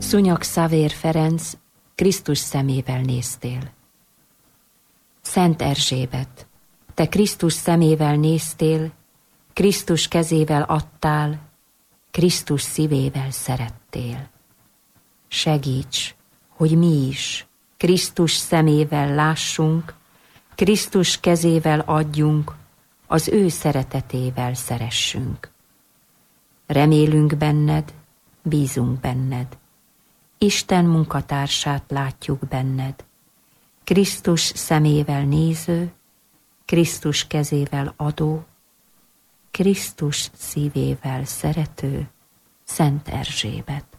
Szunyak Szavér Ferenc, Krisztus szemével néztél. Szent Erzsébet, te Krisztus szemével néztél, Krisztus kezével adtál, Krisztus szívével szerettél. Segíts, hogy mi is Krisztus szemével lássunk, Krisztus kezével adjunk, az ő szeretetével szeressünk. Remélünk benned, bízunk benned, Isten munkatársát látjuk benned, Krisztus szemével néző, Krisztus kezével adó, Krisztus szívével szerető Szent Erzsébet.